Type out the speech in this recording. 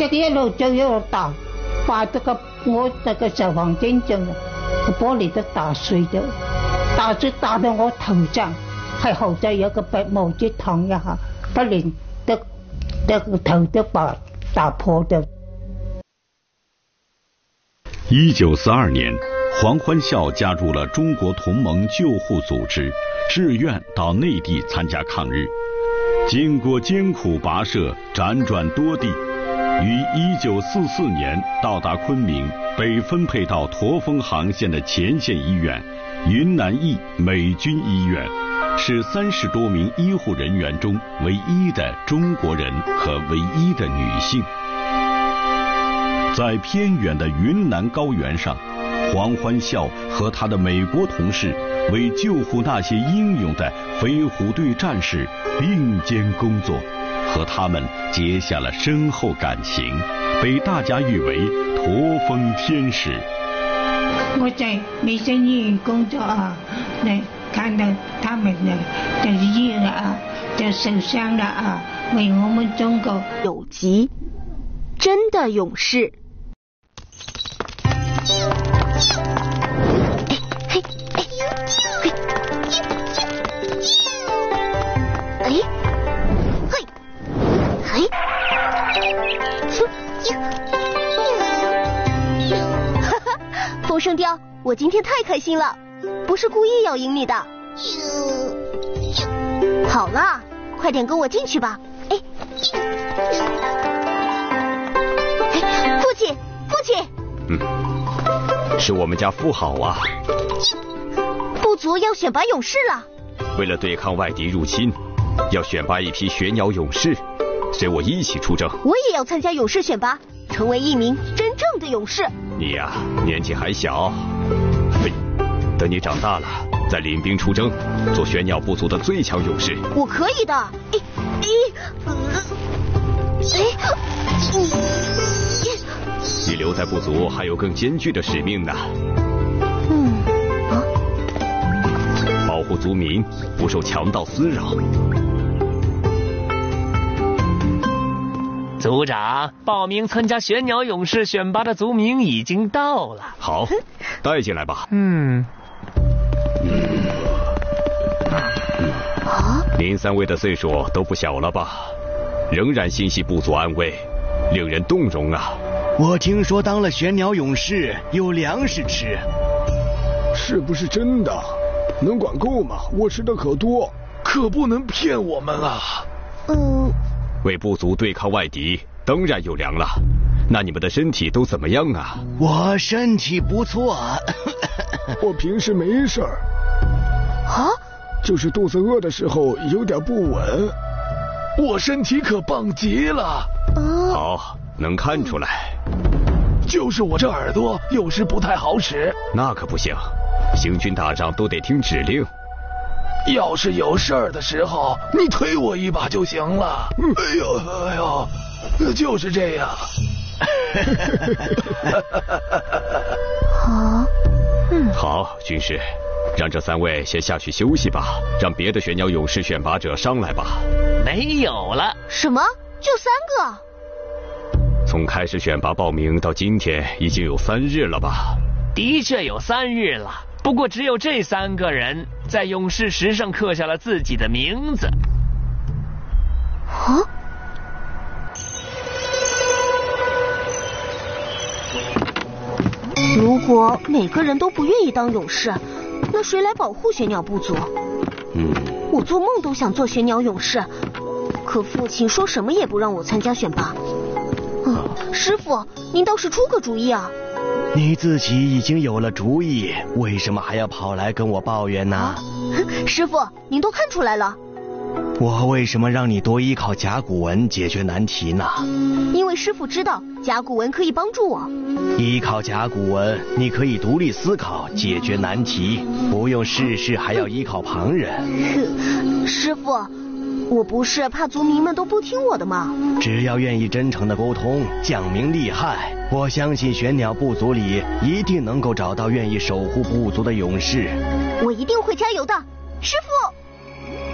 这个一路走一路打，把我那个消防警长玻璃都打碎咗，打到我頭上，係後仔有個白毛子燙一下，不然得個頭都打破咗。 1942年，黄欢孝加入了中国同盟救护组织，志愿到内地参加抗日。经过艰苦跋涉，辗转多地，于1944年到达昆明，被分配到驼峰航线的前线医院云南裔美军医院，是30多名医护人员中唯一的中国人和唯一的女性。在偏远的云南高原上，黄欢孝和他的美国同事为救护那些英勇的飞虎队战士并肩工作，和他们结下了深厚感情，被大家誉为驼峰天使。 我在卫生医院工作啊，看到他们在医院啊，就受伤了啊，为我们中国有疾，真的勇士。风声雕，我今天太开心了，不是故意要赢你的。好了，快点跟我进去吧。父亲，父亲。 是我们家富豪啊。 部族要选拔勇士了。 为了对抗外敌入侵，要选拔一批玄鸟勇士，随我一起出征。 我也要参加勇士选拔，成为一名真正的勇士。 你呀，年纪还小，等你长大了再领兵出征，做玄鸟部族的最强勇士。 我可以的。 你留在部族还有更艰巨的使命呢。保护族民不受强盗滋扰。 族长，报名参加玄鸟勇士选拔的族名已经到了。 好，带进来吧。您3位的岁数都不小了吧？仍然心系部族安危，令人动容啊。 我听说当了玄鸟勇士有粮食吃， 是不是真的？能管够吗？我吃的可多，可不能骗我们啊。 为部族对抗外敌，当然有粮了。那你们的身体都怎么样啊？ 我身体不错。 我平时没事儿，就是肚子饿的时候有点不稳。我身体可棒极了。 好，能看出来。 就是我这耳朵有时不太好使。 那可不行，行军打仗都得听指令。 要是有事儿的时候，你推我一把就行了。哎呦，就是这样。 好，军师，让这3位先下去休息吧，让别的玄鸟勇士选拔者上来吧。 没有了。 什么？就3个？ 从开始选拔报名到今天已经有3日了吧？ 的确有3日了，不过只有这3个人在勇士石上刻下了自己的名字。 如果每个人都不愿意当勇士，那谁来保护玄鸟部族？我做梦都想做玄鸟勇士，可父亲说什么也不让我参加选拔。师傅，您倒是出个主意啊！ 你自己已经有了主意，为什么还要跑来跟我抱怨呢？ 师傅，您都看出来了。 我为什么让你多依靠甲骨文解决难题呢？ 因为师傅知道甲骨文可以帮助我。 依靠甲骨文，你可以独立思考，解决难题，不用事事还要依靠旁人。 师傅，我不是怕族民们都不听我的吗？ 只要愿意真诚的沟通，讲明利害，我相信玄鸟部族里一定能够找到愿意守护部族的勇士。 我一定会加油的，师傅。